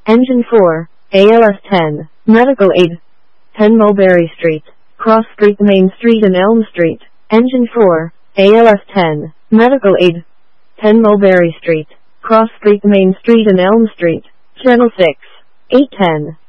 Engine 4, ALS 10, Medical Aid. 10 Mulberry Street, Cross Street, Main Street and Elm Street. Engine 4, ALS 10, Medical Aid. 10 Mulberry Street, Cross Street, Main Street and Elm Street. Channel 6, 810.